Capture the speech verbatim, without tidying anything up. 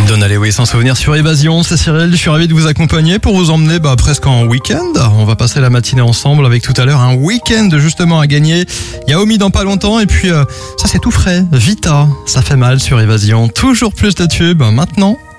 Donna Lewis en souvenir sur Évasion, c'est Cyril, je suis ravi de vous accompagner pour vous emmener bah, presque en week-end. On va passer la matinée ensemble avec tout à l'heure un week-end justement à gagner. Il y a Omi dans pas longtemps et puis euh, ça c'est tout frais, Vita, ça fait mal sur Évasion. Toujours plus de tubes maintenant